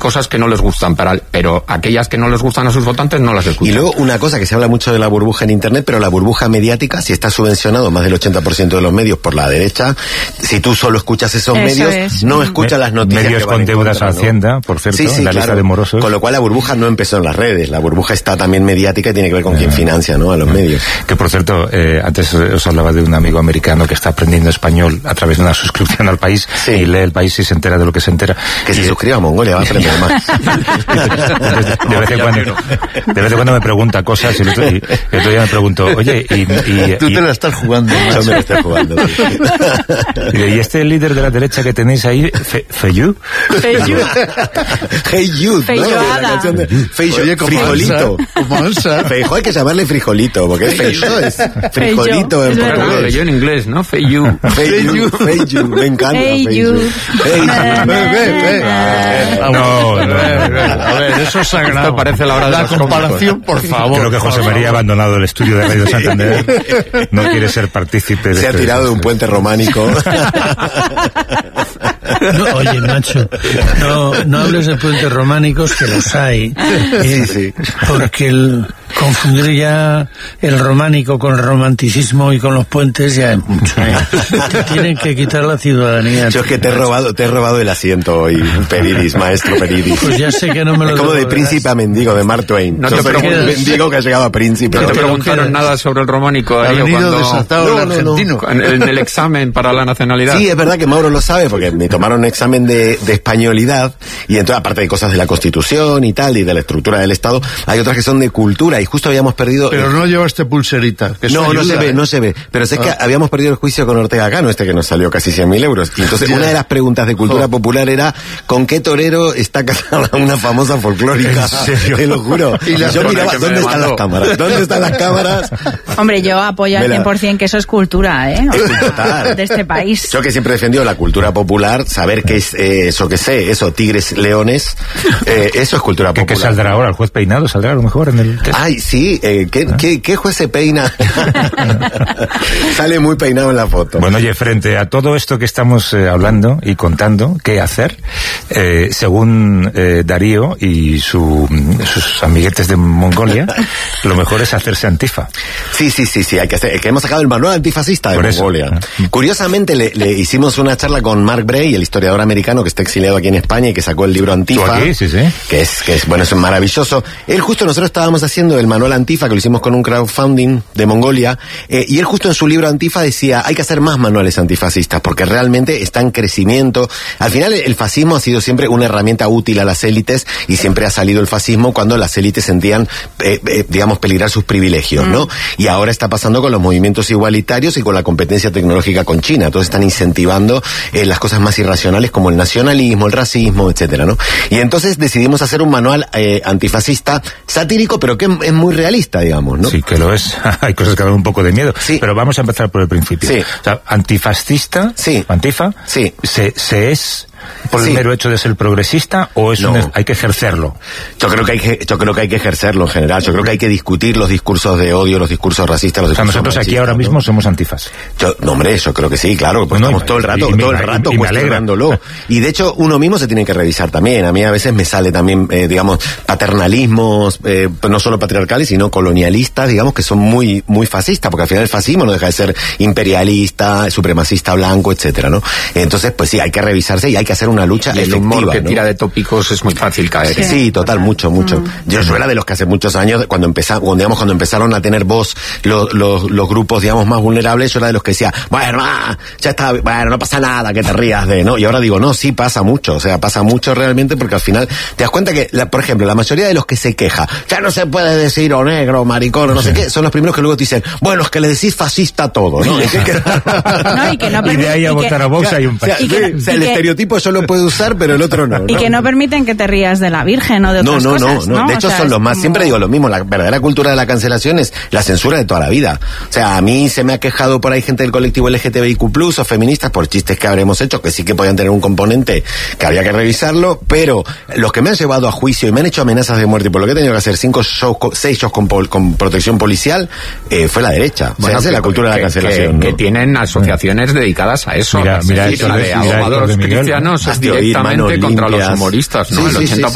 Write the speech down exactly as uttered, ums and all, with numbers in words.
cosas que no les gustan, pero, pero aquellas que no les gustan a sus votantes no las escuchan. Y luego una cosa que se habla mucho de la burbuja en Internet, pero la burbuja mediática, si está subvencionado más del ochenta por ciento de los medios por la derecha, si tú solo escuchas esos Eso medios, es. no escuchas las noticias. Medios que van con deudas contra, a ¿no? Hacienda, por cierto, sí, sí, la claro. lista de morosos. Con lo cual la burbuja no empezó en las redes, la burbuja está también mediática y tiene que ver con Ah. quién financia, ¿no? A los Ah. medios. Que por cierto, eh, antes os hablaba de un amigo americano que está aprendiendo español a través de una suscripción al País, Sí. y lee el País y se entera de lo que se entera. Que se Y- suscriba a Mongolia, va a aprender más. Entonces, de, vez en cuando, de vez en cuando me pregunta cosas y el otro, y el otro día me preguntó, oye, y, y, Tú y- te la estás jugando. Yo me lo estoy jugando. Sí. y, y este líder de la derecha que tenéis ahí, Fe- Feyú, Feyu. Hey Youth, ¿no? Feijoada. La canción de Feijo- Oye, como frijolito. Ansa, como Ansa. Feijo hay que llamarle frijolito, porque es Feijo, es frijolito en es verdad. Claro, lo portugués. leyó en inglés, ¿no? Feyu. Feijo, Feijo, me encanta. Hey, Feijo. you. Hey, Na, you. na, Ve, ve, ve. na. No, A no. ver, a ver, a ver, eso es sagrado. Esto parece la hora de La los comparación, por favor. Creo que José María ha abandonado el estudio de Radio Santander, no quiere ser partícipe de Se ha este tirado de un desastre. puente románico. No, oye, Nacho, no, no hables de puentes románicos, que los hay. eh, Sí, sí. Porque el, confundir ya el románico con el romanticismo y con los puentes ya es mucho. ¿eh? Te tienen que quitar la ciudadanía. Yo es que te he robado, te he robado el asiento hoy, Peridis, maestro Peridis. Pues ya sé que no me lo Es como de devolverás. príncipe a mendigo, de Mark Twain. No te Yo soy un preocupes. mendigo que ha llegado a príncipe. No te Pero preguntaron quedas. nada sobre el románico Ha ahí, o venido cuando, desatado No, el no, no. argentino. en, en el examen para la nacionalidad. Sí, es verdad que Mauro lo sabe, porque me tomaron un examen de, de españolidad, y entonces, aparte de cosas de la Constitución y tal, y de la estructura del Estado, hay otras que son de cultura, y justo habíamos perdido... Pero no llevaste pulserita. Que eso No, no ayuda, se ve, ¿eh? no se ve. Pero sé que Ah. habíamos perdido el juicio con Ortega Cano, este que nos salió casi cien mil euros. Y entonces Ya. una de las preguntas de cultura Jo. popular era, ¿con qué torero está casada una famosa folclórica? ¿En serio? Te lo juro. Y Y la- yo con miraba, el que me ¿dónde están las mandó? cámaras? ¿Dónde están las cámaras? Hombre, yo apoyo al Vela. cien por ciento que eso es cultura, ¿eh? Total. De este país. Yo que siempre he defendido la cultura popular, saber qué es eh, eso que sé, eso, tigres, leones, eh, eso es cultura ¿Qué, popular. qué saldrá ahora? ¿El juez peinado saldrá a lo mejor en el test? Ay, sí, eh, ¿qué, qué, ¿qué juez se peina? Sale muy peinado en la foto. Bueno, oye, frente a todo esto que estamos eh, hablando y contando, ¿qué hacer? Eh, según eh, Darío y su, sus amiguetes de Mongolia, lo mejor es hacerse antifa. Sí, sí, sí, sí, hay que hacer, es que hemos sacado el manual antifascista de Por eso. Mongolia. Curiosamente le, le hicimos una charla con Mark Bray, el historiador americano que está exiliado aquí en España y que sacó el libro Antifa. ¿Tú aquí? Sí, sí. Que es, que es, bueno, es maravilloso. Él justo, nosotros estábamos haciendo el manual Antifa, que lo hicimos con un crowdfunding de Mongolia, eh, y él justo en su libro Antifa decía, hay que hacer más manuales antifascistas, porque realmente está en crecimiento. Al final el fascismo ha sido siempre una herramienta útil a las élites, y siempre ha salido el fascismo cuando las élites sentían, eh, eh, digamos, peligrar sus privilegios, ¿no? Y ahora está pasando con los movimientos igualitarios y con la competencia tecnológica con China. Entonces están incentivando eh, las cosas más irracionales como el nacionalismo, el racismo, etcétera, ¿no? Y entonces decidimos hacer un manual eh, antifascista satírico, pero que es muy realista, digamos, ¿no? Sí, que lo es. Hay cosas que dan un poco de miedo. Sí. Pero vamos a empezar por el principio. Sí. O sea, antifascista, Sí. antifa, Sí. se, se es por el Sí. mero hecho de ser progresista, o es No. un- hay que ejercerlo. Yo creo que hay que, yo creo que hay que ejercerlo en general. Yo creo que hay que discutir los discursos de odio, los discursos racistas, los O sea, discursos nosotros aquí machistas, ahora ¿no? mismo somos antifas. Yo, no, hombre, yo creo que sí, claro, pues No, estamos y- todo el rato, y- y todo el me- rato y me alegra. cuestionándolo. Y de hecho, uno mismo se tiene que revisar también. A mí a veces me sale también, eh, digamos, paternalismos, eh, no solo patriarcales, sino colonialistas, digamos, que son muy, muy fascistas, porque al final el fascismo no deja de ser imperialista, supremacista blanco, etcétera, ¿no? Entonces, pues sí, hay que revisarse y hay que hacer una lucha Y el efectiva, humor que ¿no? tira de tópicos es muy fácil caer. Sí, sí, total, mucho, mucho. Yo, yo era de los que hace muchos años, cuando empezamos, cuando, digamos, cuando empezaron a tener voz los, los, los grupos, digamos, más vulnerables, yo era de los que decía, bueno, ah, ya está, bueno, no pasa nada, que te rías de, ¿no? Y ahora digo, no, sí pasa mucho, o sea, pasa mucho realmente, porque al final te das cuenta que, la, por ejemplo, la mayoría de los que se queja, ya no se puede decir o negro, maricón, o no sé qué, son los primeros que luego te dicen, bueno, es que le decís fascista a todo, ¿no? Es que- No, y que no Y de ahí a y que- votar a Vox hay un o sea, país. Y que- sí, o sea, y el que- estereotipo yo lo puedo usar, pero el otro no. Y ¿no? que no permiten que te rías de la Virgen o de No, otras no, cosas, no, no. De O hecho, sea, son es los más. como- Siempre digo lo mismo. La verdadera cultura de la cancelación es la censura de toda la vida. O sea, a mí se me ha quejado por ahí gente del colectivo L G T B I Q plus, o feministas por chistes que habremos hecho, que sí que podían tener un componente que había que revisarlo, pero los que me han llevado a juicio y me han hecho amenazas de muerte por lo que he tenido que hacer cinco shows, co- seis shows con, pol- con protección policial, eh, fue la derecha. O sea, esa es la cultura de la cancelación. que, ¿no? que tienen asociaciones dedicadas a eso. Mira, Es mira, decir, eso la es- de mira, abogados de Miguel, cristianos es Has de oír directamente manos contra los limpias. humoristas, ¿no? Sí, El sí, sí, ochenta